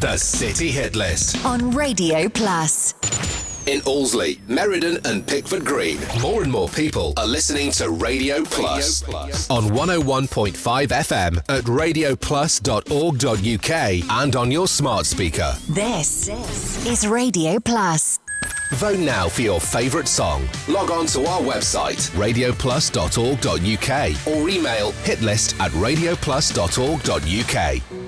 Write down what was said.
The City Hit List on Radio Plus. In Aldesley, Meriden and Pickford Green, more and more people are listening to Radio Plus on 101.5 FM at radioplus.org.uk and on your smart speaker. This is Radio Plus. Vote now for your favourite song. Log on to our website, radioplus.org.uk or email hitlist@radioplus.org.uk.